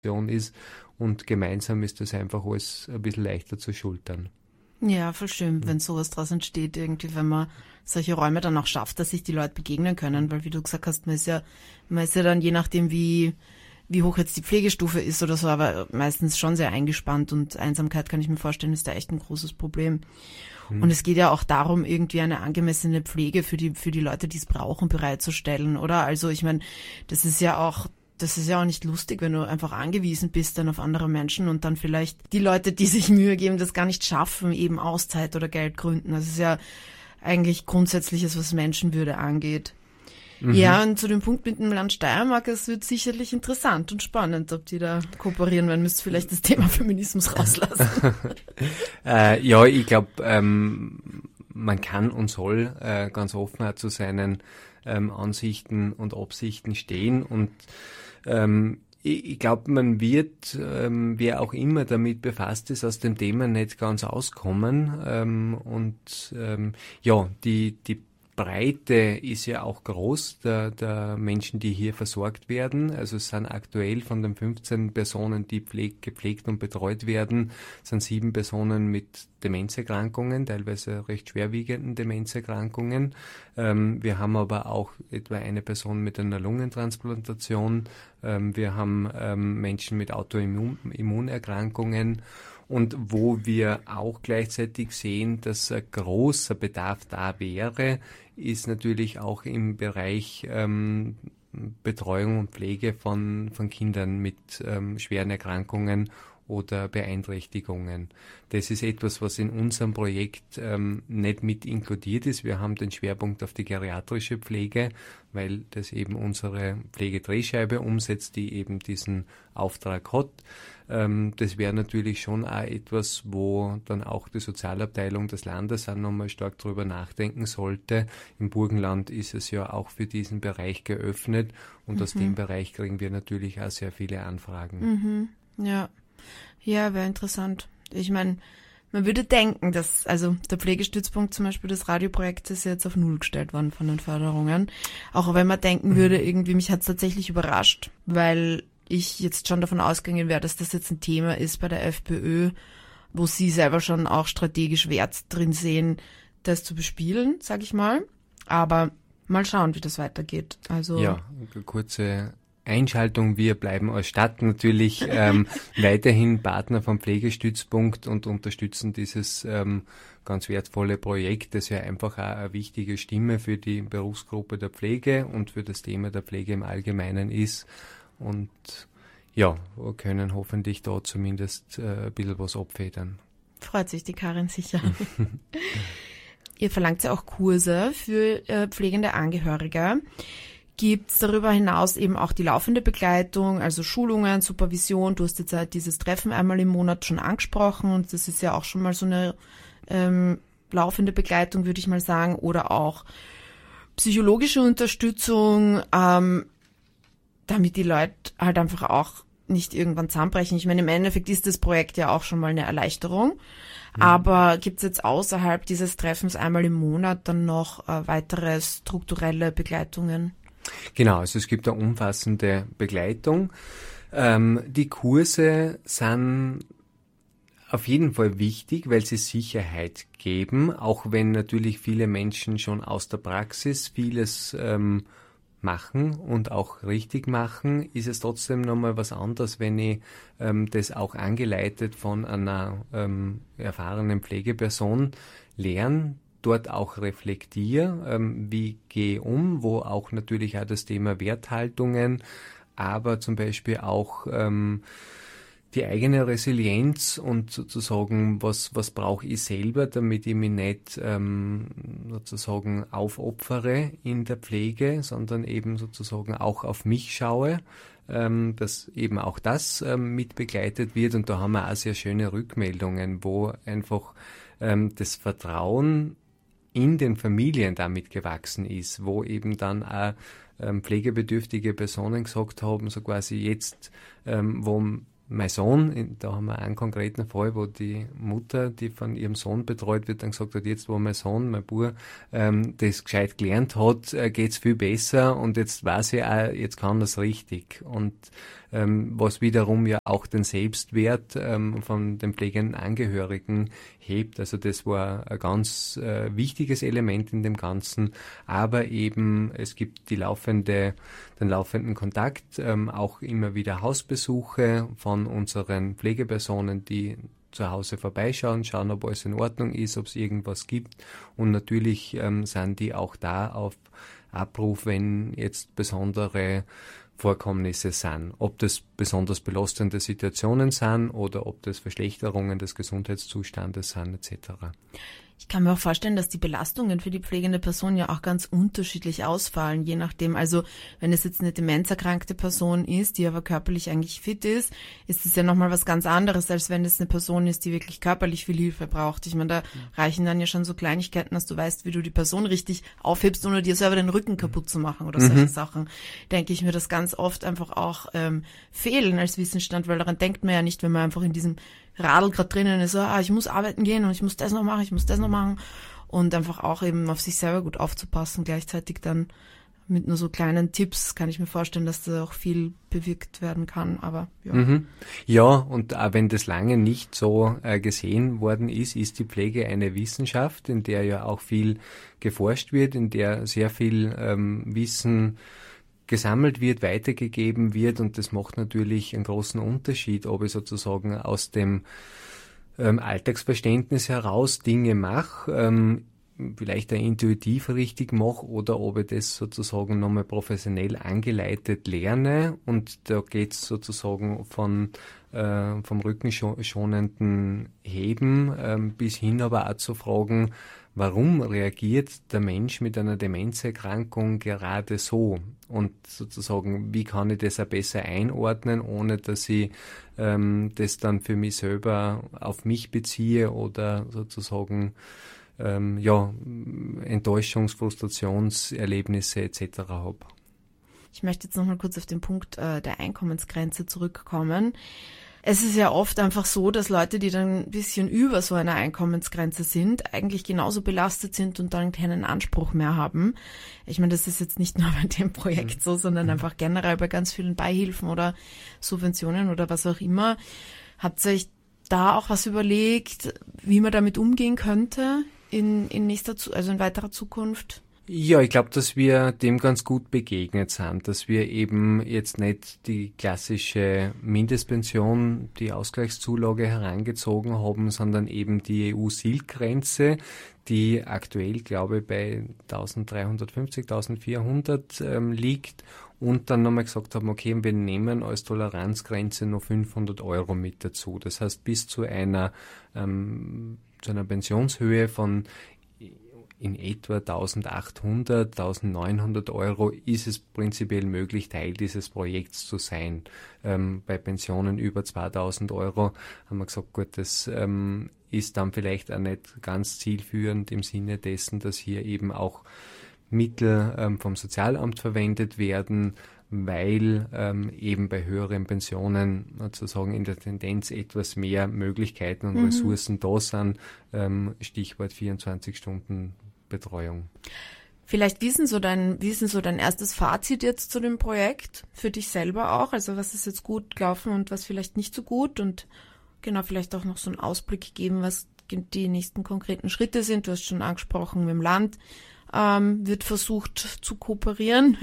ist und gemeinsam ist das einfach alles ein bisschen leichter zu schultern. Ja, voll schön, wenn sowas draus entsteht, irgendwie, wenn man solche Räume dann auch schafft, dass sich die Leute begegnen können, weil wie du gesagt hast, man ist ja dann je nachdem, wie hoch jetzt die Pflegestufe ist oder so, aber meistens schon sehr eingespannt und Einsamkeit, kann ich mir vorstellen, ist da echt ein großes Problem. Und es geht ja auch darum, irgendwie eine angemessene Pflege für die Leute, die es brauchen, bereitzustellen, oder? Also ich meine, das ist ja auch nicht lustig, wenn du einfach angewiesen bist dann auf andere Menschen und dann vielleicht die Leute, die sich Mühe geben, das gar nicht schaffen, eben aus Zeit- oder Geldgründen. Das ist ja eigentlich Grundsätzliches, was Menschenwürde angeht. Ja, und zu dem Punkt mit dem Land Steiermark, es wird sicherlich interessant und spannend, ob die da kooperieren werden. Müsst vielleicht das Thema Feminismus rauslassen. Ja, ich glaube, man kann und soll ganz offen auch zu seinen Ansichten und Absichten stehen und ich glaube, man wird, wer auch immer damit befasst ist, aus dem Thema nicht ganz auskommen ja, die Breite ist ja auch groß der Menschen, die hier versorgt werden. Also es sind aktuell von den 15 Personen, die gepflegt und betreut werden, sind 7 Personen mit Demenzerkrankungen, teilweise recht schwerwiegenden Demenzerkrankungen. Wir haben aber auch etwa eine Person mit einer Lungentransplantation. Wir haben Menschen mit Autoimmunerkrankungen. Und wo wir auch gleichzeitig sehen, dass ein großer Bedarf da wäre, ist natürlich auch im Bereich Betreuung und Pflege von Kindern mit schweren Erkrankungen oder Beeinträchtigungen. Das ist etwas, was in unserem Projekt nicht mit inkludiert ist. Wir haben den Schwerpunkt auf die geriatrische Pflege, weil das eben unsere Pflegedrehscheibe umsetzt, die eben diesen Auftrag hat. Das wäre natürlich schon auch etwas, wo dann auch die Sozialabteilung des Landes auch nochmal stark drüber nachdenken sollte. Im Burgenland ist es ja auch für diesen Bereich geöffnet und aus dem Bereich kriegen wir natürlich auch sehr viele Anfragen. Ja, wäre interessant. Ich meine, man würde denken, dass, also der Pflegestützpunkt zum Beispiel des Radioprojekts ist jetzt auf 0 gestellt worden von den Förderungen. Auch wenn man denken würde, irgendwie, mich hat es tatsächlich überrascht, weil ich jetzt schon davon ausgegangen wäre, dass das jetzt ein Thema ist bei der FPÖ, wo sie selber schon auch strategisch Wert drin sehen, das zu bespielen, sag ich mal. Aber mal schauen, wie das weitergeht. Also ja, kurze Einschaltung. Wir bleiben als Stadt natürlich weiterhin Partner vom Pflegestützpunkt und unterstützen dieses ganz wertvolle Projekt, das ja einfach auch eine wichtige Stimme für die Berufsgruppe der Pflege und für das Thema der Pflege im Allgemeinen ist. Und ja, wir können hoffentlich da zumindest ein bisschen was abfedern. Freut sich die Karin sicher. Ihr verlangt ja auch Kurse für pflegende Angehörige. Gibt es darüber hinaus eben auch die laufende Begleitung, also Schulungen, Supervision? Du hast jetzt halt dieses Treffen einmal im Monat schon angesprochen und das ist ja auch schon mal so eine laufende Begleitung, würde ich mal sagen, oder auch psychologische Unterstützung, damit die Leute halt einfach auch nicht irgendwann zusammenbrechen. Ich meine, im Endeffekt ist das Projekt ja auch schon mal eine Erleichterung. Aber gibt es jetzt außerhalb dieses Treffens einmal im Monat dann noch weitere strukturelle Begleitungen? Genau, also es gibt eine umfassende Begleitung. Die Kurse sind auf jeden Fall wichtig, weil sie Sicherheit geben, auch wenn natürlich viele Menschen schon aus der Praxis vieles machen und auch richtig machen, ist es trotzdem nochmal was anderes, wenn ich das auch angeleitet von einer erfahrenen Pflegeperson lerne, dort auch reflektiere, wie gehe ich um, wo auch natürlich auch das Thema Werthaltungen, aber zum Beispiel auch die eigene Resilienz und sozusagen, was brauche ich selber, damit ich mich nicht sozusagen aufopfere in der Pflege, sondern eben sozusagen auch auf mich schaue, dass eben auch das mit begleitet wird. Und da haben wir auch sehr schöne Rückmeldungen, wo einfach das Vertrauen in den Familien damit gewachsen ist, wo eben dann auch pflegebedürftige Personen gesagt haben, so quasi jetzt, wo mein Sohn, da haben wir einen konkreten Fall, wo die Mutter, die von ihrem Sohn betreut wird, dann gesagt hat, jetzt wo mein Sohn, mein Bub, das gescheit gelernt hat, geht's viel besser und jetzt weiß ich auch, jetzt kann das richtig. Und was wiederum ja auch den Selbstwert von den pflegenden Angehörigen hebt. Also das war ein ganz wichtiges Element in dem Ganzen. Aber eben, es gibt den laufenden Kontakt, auch immer wieder Hausbesuche von unseren Pflegepersonen, die zu Hause vorbeischauen, schauen, ob alles in Ordnung ist, ob es irgendwas gibt. Und natürlich sind die auch da auf Abruf, wenn jetzt besondere Vorkommnisse sind. Ob das besonders belastende Situationen sind oder ob das Verschlechterungen des Gesundheitszustandes sind etc. Ich kann mir auch vorstellen, dass die Belastungen für die pflegende Person ja auch ganz unterschiedlich ausfallen, je nachdem. Also wenn es jetzt eine demenzerkrankte Person ist, die aber körperlich eigentlich fit ist, ist es ja nochmal was ganz anderes, als wenn es eine Person ist, die wirklich körperlich viel Hilfe braucht. Ich meine, da reichen dann ja schon so Kleinigkeiten, dass du weißt, wie du die Person richtig aufhebst, ohne dir selber den Rücken kaputt zu machen oder solche Sachen. Denke ich mir, das ganz oft einfach auch fehlen als Wissensstand, weil daran denkt man ja nicht, wenn man einfach in diesem Radl gerade drinnen ist, ich muss arbeiten gehen und ich muss das noch machen, und einfach auch eben auf sich selber gut aufzupassen, gleichzeitig dann mit nur so kleinen Tipps kann ich mir vorstellen, dass da auch viel bewirkt werden kann, aber ja. Ja, und auch wenn das lange nicht so gesehen worden ist, ist die Pflege eine Wissenschaft, in der ja auch viel geforscht wird, in der sehr viel Wissen gesammelt wird, weitergegeben wird, und das macht natürlich einen großen Unterschied, ob ich sozusagen aus dem Alltagsverständnis heraus Dinge mache, vielleicht auch intuitiv richtig mache, oder ob ich das sozusagen nochmal professionell angeleitet lerne. Und da geht's sozusagen vom rückenschonenden Heben bis hin aber auch zu fragen, warum reagiert der Mensch mit einer Demenzerkrankung gerade so? Und sozusagen, wie kann ich das auch besser einordnen, ohne dass ich das dann für mich selber auf mich beziehe oder sozusagen Enttäuschungs-, Frustrationserlebnisse etc. habe. Ich möchte jetzt noch mal kurz auf den Punkt der Einkommensgrenze zurückkommen. Es ist ja oft einfach so, dass Leute, die dann ein bisschen über so einer Einkommensgrenze sind, eigentlich genauso belastet sind und dann keinen Anspruch mehr haben. Ich meine, das ist jetzt nicht nur bei dem Projekt so, sondern einfach generell bei ganz vielen Beihilfen oder Subventionen oder was auch immer. Habt ihr euch da auch was überlegt, wie man damit umgehen könnte in weiterer Zukunft? Ja, ich glaube, dass wir dem ganz gut begegnet sind, dass wir eben jetzt nicht die klassische Mindestpension, die Ausgleichszulage herangezogen haben, sondern eben die EU-SILK-Grenze, die aktuell, glaube ich, bei 1.350, 1.400 liegt, und dann nochmal gesagt haben, okay, wir nehmen als Toleranzgrenze noch 500 € mit dazu. Das heißt, bis zu einer Pensionshöhe von in etwa 1.800, 1.900 € ist es prinzipiell möglich, Teil dieses Projekts zu sein. Bei Pensionen über 2.000 € haben wir gesagt, gut, das ist dann vielleicht auch nicht ganz zielführend im Sinne dessen, dass hier eben auch Mittel vom Sozialamt verwendet werden, weil eben bei höheren Pensionen sozusagen in der Tendenz etwas mehr Möglichkeiten und Ressourcen da sind. Stichwort 24-Stunden-Betreuung. Vielleicht, wie ist denn so dein erstes Fazit jetzt zu dem Projekt? Für dich selber auch? Also was ist jetzt gut gelaufen und was vielleicht nicht so gut? Und genau, vielleicht auch noch so einen Ausblick geben, was die nächsten konkreten Schritte sind. Du hast schon angesprochen, mit dem Land wird versucht zu kooperieren.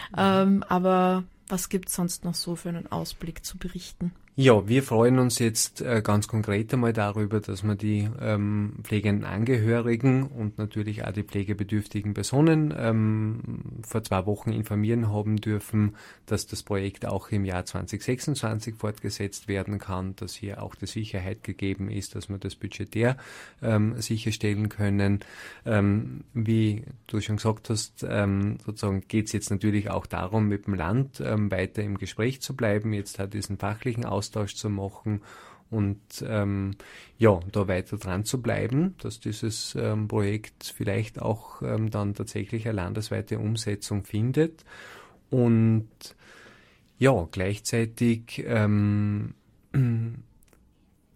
Aber was gibt es sonst noch so für einen Ausblick zu berichten? Ja, wir freuen uns jetzt ganz konkret einmal darüber, dass wir die pflegenden Angehörigen und natürlich auch die pflegebedürftigen Personen vor 2 Wochen informieren haben dürfen, dass das Projekt auch im Jahr 2026 fortgesetzt werden kann, dass hier auch die Sicherheit gegeben ist, dass wir das budgetär sicherstellen können. Wie du schon gesagt hast, sozusagen geht es jetzt natürlich auch darum, mit dem Land weiter im Gespräch zu bleiben, jetzt hat diesen fachlichen Austausch zu machen und da weiter dran zu bleiben, dass dieses Projekt vielleicht auch dann tatsächlich eine landesweite Umsetzung findet. Und ja, gleichzeitig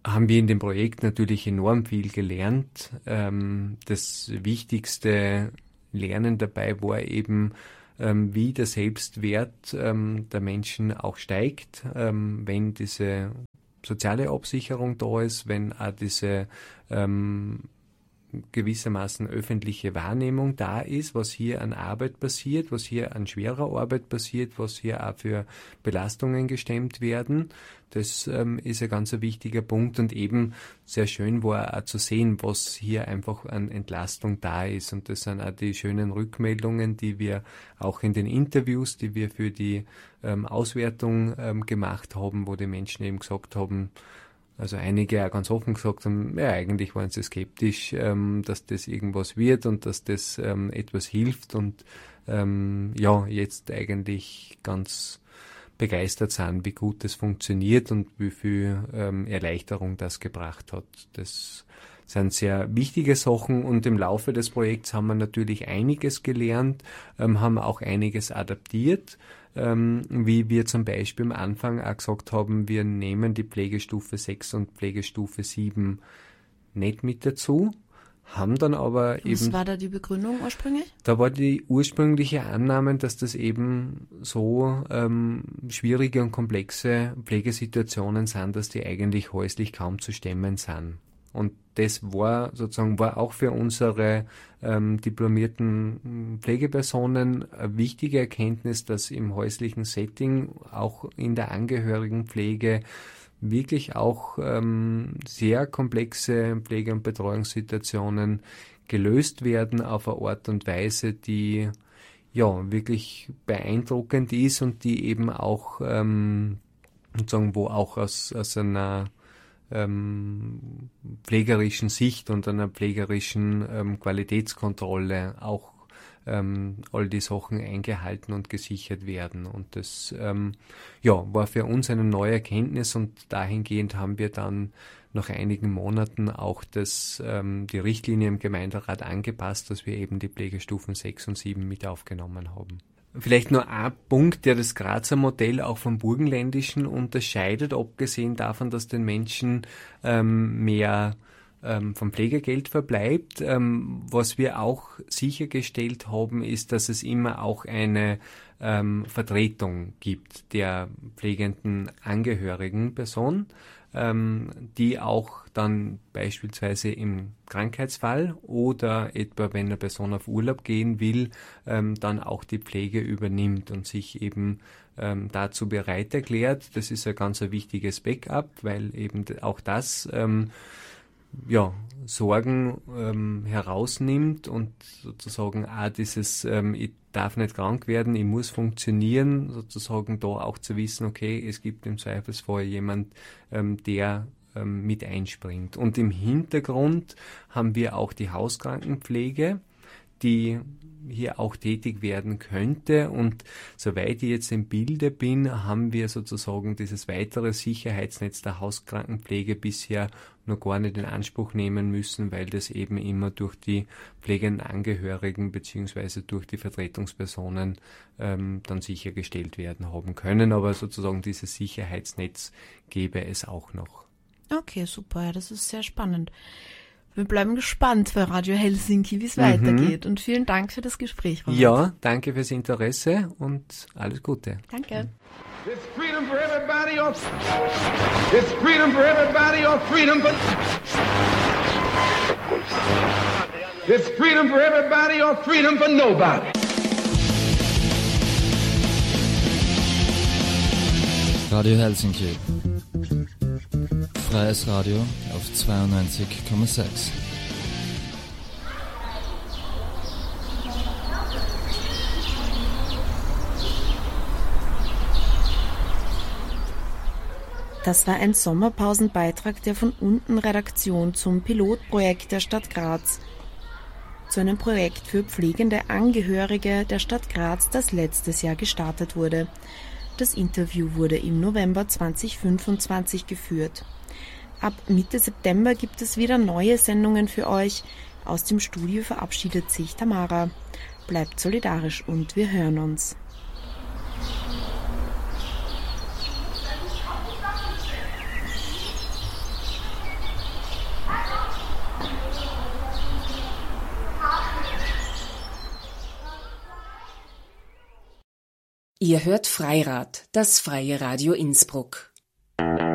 haben wir in dem Projekt natürlich enorm viel gelernt. Das wichtigste Lernen dabei war eben, wie der Selbstwert der Menschen auch steigt, wenn diese soziale Absicherung da ist, wenn auch diese gewissermaßen öffentliche Wahrnehmung da ist, was hier an Arbeit passiert, was hier an schwerer Arbeit passiert, was hier auch für Belastungen gestemmt werden. Das ist ein ganz wichtiger Punkt und eben sehr schön war auch zu sehen, was hier einfach an Entlastung da ist. Und das sind auch die schönen Rückmeldungen, die wir auch in den Interviews, die wir für die Auswertung gemacht haben, wo die Menschen eben gesagt haben, also einige auch ganz offen gesagt haben, ja, eigentlich waren sie skeptisch, dass das irgendwas wird und dass das etwas hilft und jetzt eigentlich ganz begeistert sind, wie gut das funktioniert und wie viel Erleichterung das gebracht hat. Das sind sehr wichtige Sachen und im Laufe des Projekts haben wir natürlich einiges gelernt, haben auch einiges adaptiert. Wie wir zum Beispiel am Anfang auch gesagt haben, wir nehmen die Pflegestufe 6 und Pflegestufe 7 nicht mit dazu, haben dann aber eben... Was war da die Begründung ursprünglich? Da war die ursprüngliche Annahme, dass das eben so schwierige und komplexe Pflegesituationen sind, dass die eigentlich häuslich kaum zu stemmen sind. Und das war auch für unsere diplomierten Pflegepersonen eine wichtige Erkenntnis, dass im häuslichen Setting, auch in der Angehörigenpflege, wirklich auch sehr komplexe Pflege- und Betreuungssituationen gelöst werden auf eine Art und Weise, die ja wirklich beeindruckend ist und die eben auch wo auch aus einer pflegerischen Sicht und einer pflegerischen Qualitätskontrolle auch all die Sachen eingehalten und gesichert werden. Und das war für uns eine neue Erkenntnis und dahingehend haben wir dann nach einigen Monaten auch die Richtlinie im Gemeinderat angepasst, dass wir eben die Pflegestufen 6 und 7 mit aufgenommen haben. Vielleicht nur ein Punkt, der das Grazer Modell auch vom Burgenländischen unterscheidet, abgesehen davon, dass den Menschen mehr vom Pflegegeld verbleibt. Was wir auch sichergestellt haben, ist, dass es immer auch eine Vertretung gibt der pflegenden angehörigen Person, die auch dann beispielsweise im Krankheitsfall oder etwa wenn eine Person auf Urlaub gehen will, dann auch die Pflege übernimmt und sich eben dazu bereit erklärt. Das ist ein ganz wichtiges Backup, weil eben auch das Sorgen herausnimmt und sozusagen auch dieses ich darf nicht krank werden, ich muss funktionieren, sozusagen da auch zu wissen, okay, es gibt im Zweifelsfall jemand, der mit einspringt. Und im Hintergrund haben wir auch die Hauskrankenpflege, die hier auch tätig werden könnte. Und soweit ich jetzt im Bilde bin, haben wir sozusagen dieses weitere Sicherheitsnetz der Hauskrankenpflege bisher noch gar nicht in Anspruch nehmen müssen, weil das eben immer durch die pflegenden Angehörigen beziehungsweise durch die Vertretungspersonen dann sichergestellt werden haben können. Aber sozusagen dieses Sicherheitsnetz gäbe es auch noch. Okay, super. Ja, das ist sehr spannend. Wir bleiben gespannt bei Radio Helsinki, wie es weitergeht. Und vielen Dank für das Gespräch, Robert. Ja, danke fürs Interesse und alles Gute. Danke. It's freedom for everybody or it's freedom for everybody or freedom for it's freedom for everybody or freedom for nobody. Radio Helsinki. Freies Radio auf 92,6. Das war ein Sommerpausenbeitrag der von unten Redaktion zum Pilotprojekt der Stadt Graz. Zu einem Projekt für pflegende Angehörige der Stadt Graz, das letztes Jahr gestartet wurde. Das Interview wurde im November 2025 geführt. Ab Mitte September gibt es wieder neue Sendungen für euch. Aus dem Studio verabschiedet sich Tamara. Bleibt solidarisch und wir hören uns. Ihr hört Freirad, das freie Radio Innsbruck.